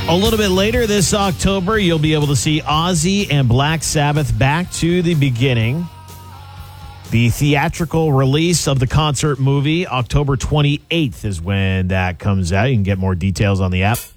A little bit later this October, you'll be able to see Ozzy and Black Sabbath Back to the Beginning. The theatrical release of the concert movie, October 28th is when that comes out. You can get more details on the app.